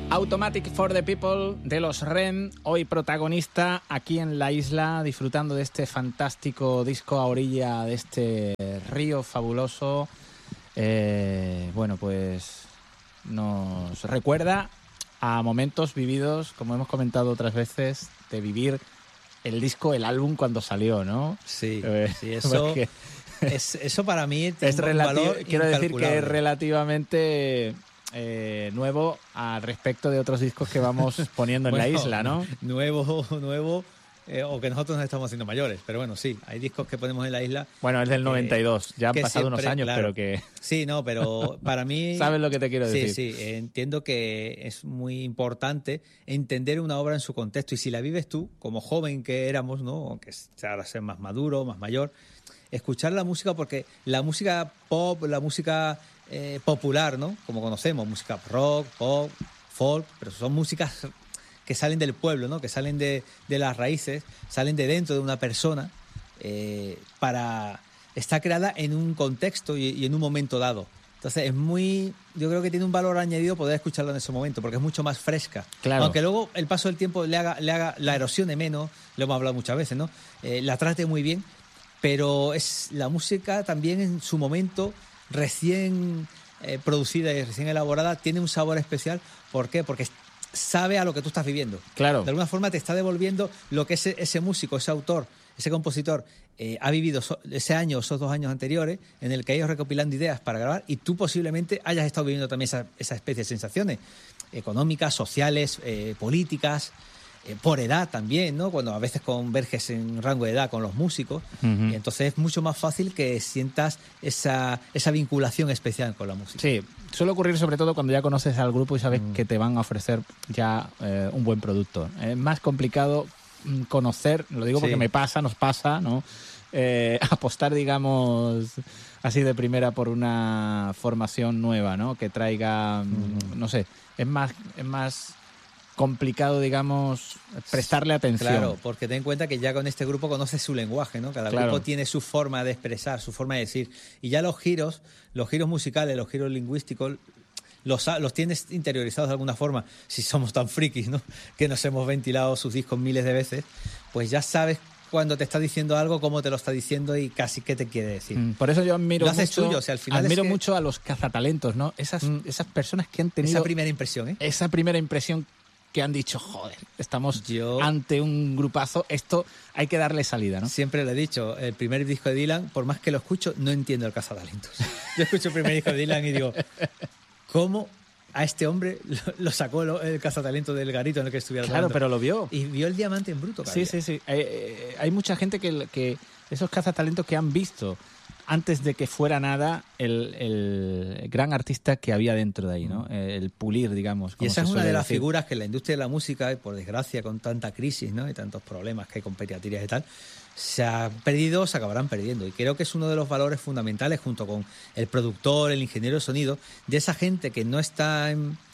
Automatic for the People de los REM, hoy protagonista aquí en la isla, disfrutando de este fantástico disco a orilla de este río fabuloso. Bueno, pues nos recuerda a momentos vividos, como hemos comentado otras veces, de vivir el disco, el álbum cuando salió, ¿no? Sí, sí, eso para mí es un valor quiero decir que es incalculable. relativamente nuevo al respecto de otros discos que vamos poniendo en la isla, ¿no? Nuevo, o que nosotros nos estamos haciendo mayores. Pero bueno, sí, hay discos que ponemos en la isla. Bueno, es del 92, ya han pasado siempre, unos años, claro. pero que... Sí, no, pero para mí... ¿Sabes lo que te quiero decir? Sí, entiendo que es muy importante entender una obra en su contexto. Y si la vives tú, como joven que éramos, ¿no? Aunque ahora ser más maduro, más mayor, escuchar la música, porque la música pop, la música popular, ¿no? Como conocemos, música rock, pop, folk, pero son músicas que salen del pueblo, ¿no? Que salen de las raíces, salen de dentro de una persona, está creada en un contexto y en un momento dado. Entonces yo creo que tiene un valor añadido poder escucharla en ese momento, porque es mucho más fresca. Claro. Aunque luego el paso del tiempo le haga la erosione menos, lo hemos hablado muchas veces, ¿no? La trate muy bien, pero es la música también en su momento recién producida y recién elaborada tiene un sabor especial. ¿Por qué? Porque sabe a lo que tú estás viviendo. Claro. De alguna forma te está devolviendo lo que ese músico, ese autor, ese compositor ha vivido ese año, esos 2 años anteriores, en el que ellos recopilando ideas para grabar, y tú posiblemente hayas estado viviendo también esa especie de sensaciones económicas, sociales, políticas, por edad también, ¿no? Cuando a veces converges en rango de edad con los músicos, y entonces es mucho más fácil que sientas esa vinculación especial con la música. Sí, suele ocurrir sobre todo cuando ya conoces al grupo y sabes que te van a ofrecer ya un buen producto. Es más complicado conocer, lo digo porque nos pasa, ¿no? Apostar, digamos, así de primera por una formación nueva, ¿no? Que traiga, no sé, es más complicado, digamos, prestarle atención. Claro, porque ten en cuenta que ya con este grupo conoces su lenguaje, ¿no? Cada grupo tiene su forma de expresar, su forma de decir. Y ya los giros musicales, los giros lingüísticos, los tienes interiorizados de alguna forma. Si somos tan frikis, ¿no? Que nos hemos ventilado sus discos miles de veces, pues ya sabes cuando te está diciendo algo, cómo te lo está diciendo y casi qué te quiere decir. Por eso yo admiro lo haces mucho, tuyo, o sea, al final mucho a los cazatalentos, ¿no? Esas personas que han tenido esa primera impresión, esa primera impresión que han dicho, joder, estamos ante un grupazo, esto hay que darle salida, ¿no? Siempre lo he dicho, el primer disco de Dylan, por más que lo escucho, no entiendo el cazatalentos. Yo escucho el primer disco de Dylan y digo, ¿cómo a este hombre lo sacó el cazatalento del garito en el que estuviera Claro, grabando? pero lo vio. Y vio el diamante en bruto. Sí. Hay mucha gente que esos cazatalentos que han visto antes de que fuera nada el gran artista que había dentro de ahí, ¿no? El pulir, digamos. Y esa es una de las figuras que en la industria de la música, por desgracia, con tanta crisis, ¿no? Y tantos problemas que hay con pediatrías y tal, se ha perdido, se acabarán perdiendo. Y creo que es uno de los valores fundamentales, junto con el productor, el ingeniero de sonido, de esa gente que no está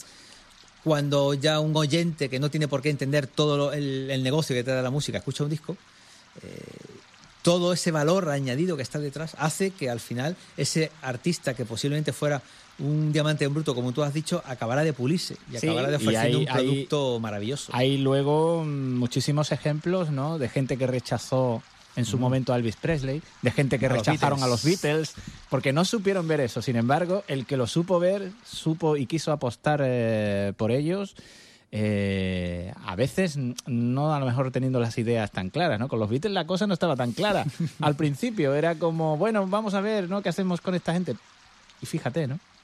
cuando ya un oyente que no tiene por qué entender todo el negocio que te da la música escucha un disco, todo ese valor añadido que está detrás hace que al final ese artista que posiblemente fuera un diamante en bruto, como tú has dicho, acabará de pulirse y acabará de ofreciendo un producto maravilloso. Hay luego muchísimos ejemplos, ¿no? De gente que rechazó en su momento a Elvis Presley, de gente que rechazaron a los Beatles, porque no supieron ver eso. Sin embargo, el que lo supo ver, supo y quiso apostar por ellos, a veces no a lo mejor teniendo las ideas tan claras, ¿no? Con los Beatles la cosa no estaba tan clara. Al principio era como, bueno, vamos a ver, ¿no? ¿Qué hacemos con esta gente? Y fíjate, ¿no?